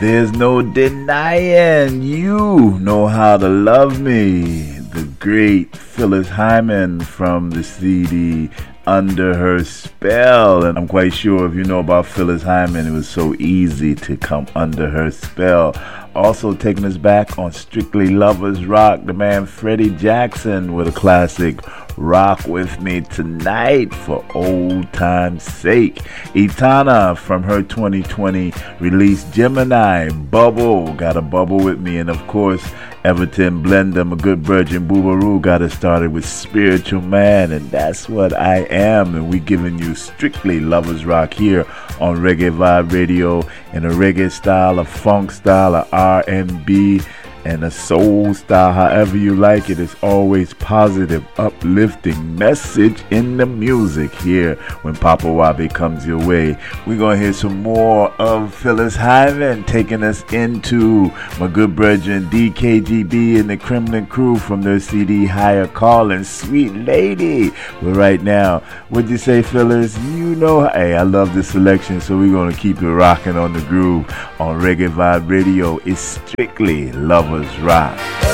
There's no denying you know how to love me. The great Phyllis Hyman from the CD Under Her Spell. And I'm quite sure if you know about Phyllis Hyman, it was so easy to come under her spell. Also taking us back on Strictly Lovers Rock, the man Freddie Jackson with a classic Rock With Me Tonight for old time's sake. Etana from her 2020 release Gemini, Bubble, got a bubble with me. And of course Everton Blender, my good virgin Boobaroo, got us started with Spiritual Man, and that's what I am. And we giving you Strictly Lovers Rock here on Reggae Vibe Radio in a reggae style, a funk style, a R&B, and a soul style, however you like it. It's always positive, uplifting message in the music here when Papa Wabi comes your way. We're going to hear some more of Phyllis Hyman taking us into my good brethren DKGB and the Kremlin Crew from their CD Higher Calling, Sweet Lady. But right now, what'd you say, Phyllis? You know, hey, I love this selection, so we're going to keep it rocking on the groove on Reggae Vibe Radio. It's Strictly Lovers Rock.